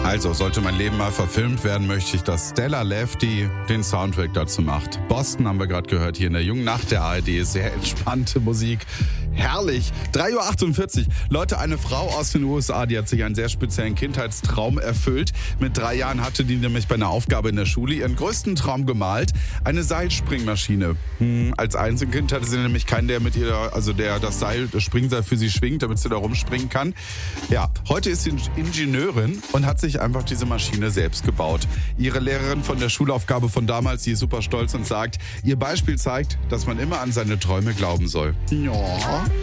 Also, sollte mein Leben mal verfilmt werden, möchte ich, dass Stella Lefty den Soundtrack dazu macht. Boston haben wir gerade gehört hier in der jungen Nacht der ARD. Sehr entspannte Musik. Herrlich. 3:48 Uhr. Leute, eine Frau aus den USA, die hat sich einen sehr speziellen Kindheitstraum erfüllt. Mit 3 Jahren hatte die nämlich bei einer Aufgabe in der Schule ihren größten Traum gemalt. Eine Seilspringmaschine. Als Einzelkind hatte sie nämlich keinen, der mit ihr, also der das Springseil für sie schwingt, damit sie da rumspringen kann. Ja, heute ist sie Ingenieurin und hat sich einfach diese Maschine selbst gebaut. Ihre Lehrerin von der Schulaufgabe von damals, die ist super stolz und sagt, ihr Beispiel zeigt, dass man immer an seine Träume glauben soll. Ja.